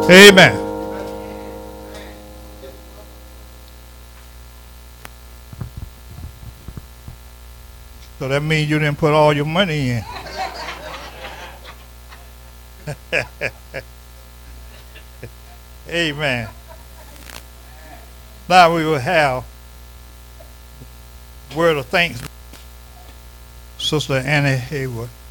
Amen. So that means you didn't put all your money in. Amen. Now we will have word of thanks, Sister Annie Hayward.